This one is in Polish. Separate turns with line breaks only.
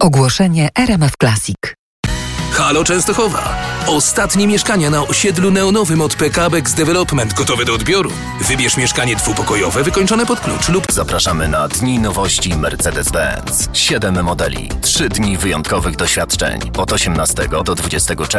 Ogłoszenie RMF Classic.
Halo Częstochowa. Ostatnie mieszkania na osiedlu neonowym od PKBX Development gotowe do odbioru. Wybierz mieszkanie dwupokojowe wykończone pod klucz lub...
Zapraszamy na Dni Nowości Mercedes-Benz. 7 modeli, 3 dni wyjątkowych doświadczeń. Od 18 do 20 czerwca